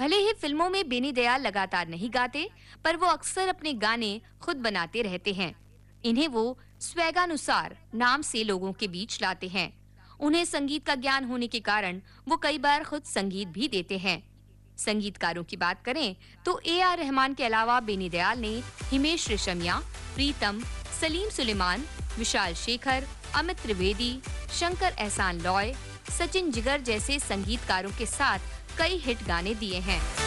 भले ही फिल्मों में बेनी दयाल लगातार नहीं गाते, पर वो अक्सर अपने गाने खुद बनाते रहते हैं। इन्हें वो स्वैगानुसार नाम से लोगों के बीच लाते हैं। उन्हें संगीत का ज्ञान होने के कारण वो कई बार खुद संगीत भी देते हैं। संगीतकारों की बात करें तो ए.आर. रहमान के अलावा बेनी दयाल ने हिमेश रेशमिया, प्रीतम, सलीम सुलेमान, विशाल शेखर, अमित त्रिवेदी, शंकर एहसान लॉय, सचिन जिगर जैसे संगीतकारों के साथ कई हिट गाने दिए हैं।